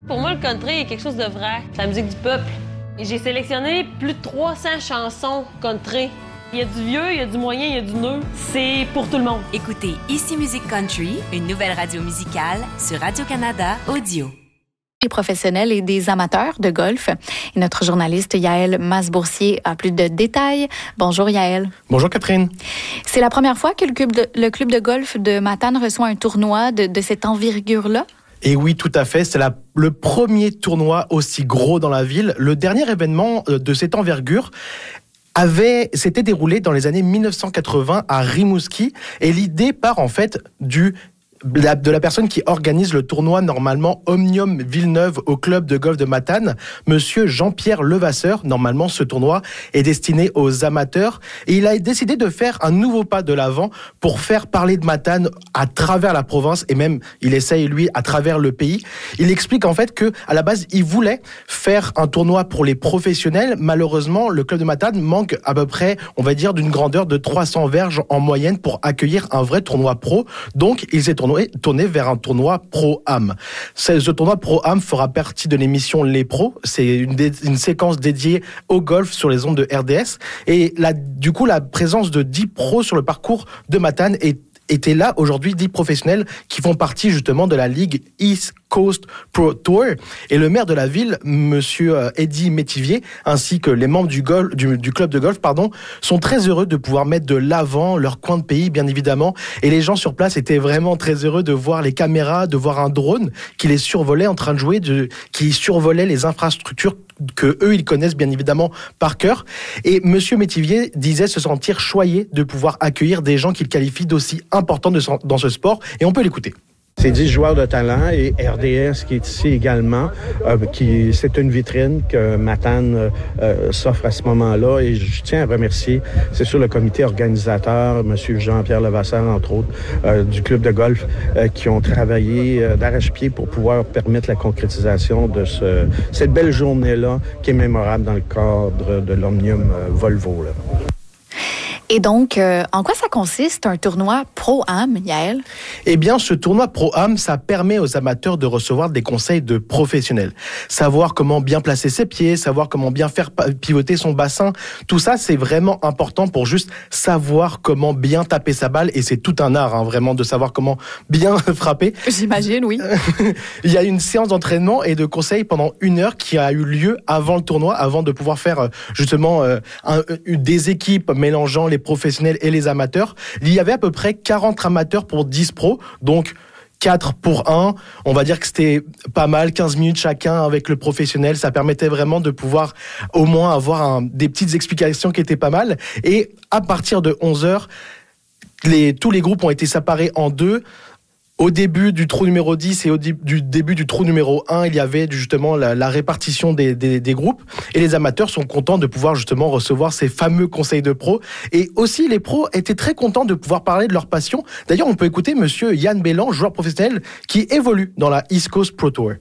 Pour moi, le country est quelque chose de vrai. C'est la musique du peuple. Et j'ai sélectionné plus de 300 chansons country. Il y a du vieux, il y a du moyen, il y a du neuf. C'est pour tout le monde. Écoutez Ici Musique Country, une nouvelle radio musicale sur Radio-Canada Audio. Des professionnels et des amateurs de golf. Et notre journaliste Yaël Masboursier a plus de détails. Bonjour Yaël. Bonjour Catherine. C'est la première fois que le club de golf de Matane reçoit un tournoi de cette envergure-là? Et oui, tout à fait. C'est le premier tournoi aussi gros dans la ville. Le dernier événement de cette envergure s'était déroulé dans les années 1980 à Rimouski. Et l'idée part en fait de la personne qui organise le tournoi, normalement Omnium Villeneuve au club de golf de Matane, monsieur Jean-Pierre Levasseur. Normalement, ce tournoi est destiné aux amateurs et il a décidé de faire un nouveau pas de l'avant pour faire parler de Matane à travers la province et même, il essaye, lui, à travers le pays. Il explique en fait que, à la base, il voulait faire un tournoi pour les professionnels. Malheureusement, le club de Matane manque à peu près, on va dire, d'une grandeur de 300 verges en moyenne pour accueillir un vrai tournoi pro. Donc, il s'est tourné vers un tournoi Pro-Am. Ce tournoi Pro-Am fera partie de l'émission Les Pros. C'est une séquence dédiée au golf sur les ondes de RDS. Et du coup, la présence de 10 pros sur le parcours de Matane étaient là aujourd'hui 10 professionnels qui font partie justement de la Ligue East Coast Pro Tour. Et le maire de la ville, monsieur Eddy Métivier, ainsi que les membres du club de golf, sont très heureux de pouvoir mettre de l'avant leur coin de pays, bien évidemment. Et les gens sur place étaient vraiment très heureux de voir les caméras, de voir un drone qui les survolait en train de jouer, qui survolait les infrastructures que eux ils connaissent bien évidemment par cœur. Et monsieur Métivier disait se sentir choyé de pouvoir accueillir des gens qu'il qualifie d'aussi importants dans ce sport. Et on peut l'écouter. C'est 10 joueurs de talent et RDS qui est ici également. C'est une vitrine que Matane s'offre à ce moment-là et je tiens à remercier, c'est sûr, le comité organisateur, M. Jean-Pierre Levasseur, entre autres, du club de golf, qui ont travaillé d'arrache-pied pour pouvoir permettre la concrétisation de cette belle journée-là qui est mémorable dans le cadre de l'Omnium Volvo. Là. Et donc, en quoi ça consiste, un tournoi Pro-Am, Yaël? Eh bien, ce tournoi Pro-Am, ça permet aux amateurs de recevoir des conseils de professionnels. Savoir comment bien placer ses pieds, savoir comment bien faire pivoter son bassin. Tout ça, c'est vraiment important pour juste savoir comment bien taper sa balle. Et c'est tout un art, vraiment, de savoir comment bien frapper. J'imagine, oui. Il y a une séance d'entraînement et de conseils pendant 1 heure qui a eu lieu avant le tournoi, avant de pouvoir faire justement des équipes mélangeant les professionnels et les amateurs. Il y avait à peu près 40 amateurs pour 10 pros, donc 4 pour 1. On va dire que c'était pas mal, 15 minutes chacun avec le professionnel. Ça permettait vraiment de pouvoir au moins avoir des petites explications qui étaient pas mal. Et à partir de 11h, tous les groupes ont été séparés en 2. Au début du trou numéro 10 et du début du trou numéro 1, il y avait justement la répartition des groupes. Et les amateurs sont contents de pouvoir justement recevoir ces fameux conseils de pros. Et aussi, les pros étaient très contents de pouvoir parler de leur passion. D'ailleurs, on peut écouter monsieur Yann Bélan, joueur professionnel, qui évolue dans la East Coast Pro Tour.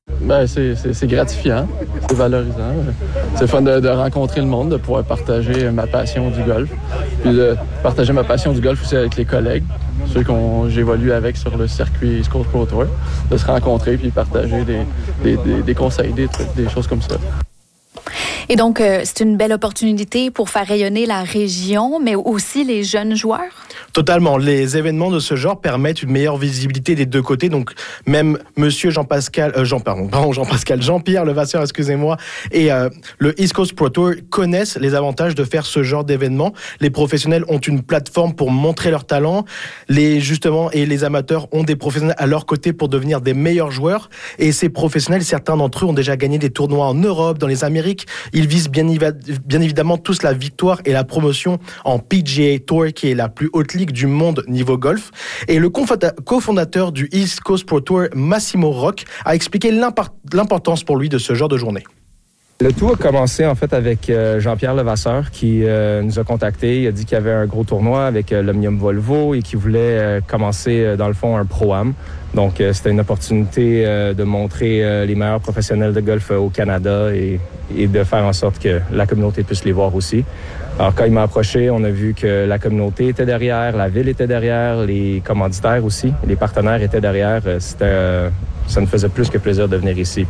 C'est gratifiant, c'est valorisant. C'est fun de rencontrer le monde, de pouvoir partager ma passion du golf. Puis de partager ma passion du golf aussi avec les collègues, ceux que j'évolue avec sur le circuit East Coast Pro Tour. De se rencontrer puis partager des conseils, des trucs, des choses comme ça. Et donc, c'est une belle opportunité pour faire rayonner la région, mais aussi les jeunes joueurs? Totalement. Les événements de ce genre permettent une meilleure visibilité des deux côtés. Donc, même monsieur Jean-Pierre Levasseur, excusez-moi, et le East Coast Pro Tour connaissent les avantages de faire ce genre d'événements. Les professionnels ont une plateforme pour montrer leur talent. Et les amateurs ont des professionnels à leur côté pour devenir des meilleurs joueurs. Et ces professionnels, certains d'entre eux ont déjà gagné des tournois en Europe, dans les Amériques. Ils visent bien évidemment tous la victoire et la promotion en PGA Tour, qui est la plus haute ligue du monde niveau golf. Et le cofondateur du East Coast Pro Tour, Massimo Rock, a expliqué l'importance pour lui de ce genre de journée. Le tout a commencé en fait avec Jean-Pierre Levasseur qui nous a contactés. Il a dit qu'il y avait un gros tournoi avec l'Omnium Volvo et qu'il voulait commencer dans le fond un Pro-Am. Donc c'était une opportunité de montrer les meilleurs professionnels de golf au Canada et de faire en sorte que la communauté puisse les voir aussi. Alors quand il m'a approché, on a vu que la communauté était derrière, la ville était derrière, les commanditaires aussi, les partenaires étaient derrière. Ça nous faisait plus que plaisir de venir ici